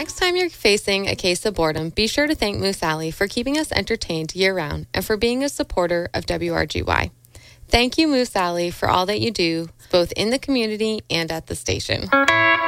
next time you're facing a case of boredom, be sure to thank Moose Alley for keeping us entertained year-round and for being a supporter of WRGY. Thank you, Moose Alley, for all that you do, both in the community and at the station.